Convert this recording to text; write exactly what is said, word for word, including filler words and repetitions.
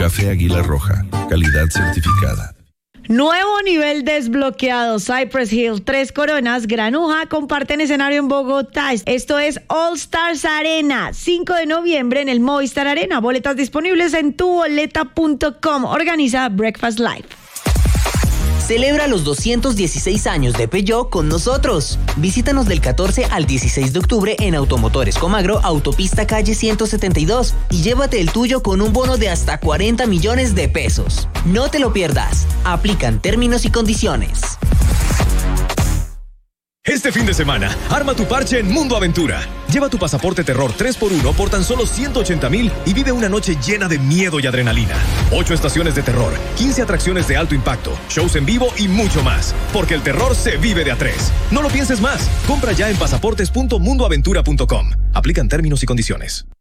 Café Águila Roja, calidad certificada. Nuevo nivel desbloqueado. Cypress Hill, Tres Coronas, Granuja comparten escenario en Bogotá. Esto es All Stars Arena, cinco de noviembre en el Movistar Arena. Boletas disponibles en tu boleta punto com. Organiza Breakfast Live. Celebra los doscientos dieciséis años de Peugeot con nosotros. Visítanos del catorce al dieciséis de octubre en Automotores Comagro, Autopista Calle ciento setenta y dos y llévate el tuyo con un bono de hasta cuarenta millones de pesos. No te lo pierdas. Aplican términos y condiciones. Este fin de semana, arma tu parche en Mundo Aventura. Lleva tu pasaporte terror tres por uno por tan solo ciento ochenta mil y vive una noche llena de miedo y adrenalina. Ocho estaciones de terror, quince atracciones de alto impacto, shows en vivo y mucho más. Porque el terror se vive de a tres. No lo pienses más. Compra ya en pasaportes punto mundo aventura punto com. Aplican términos y condiciones.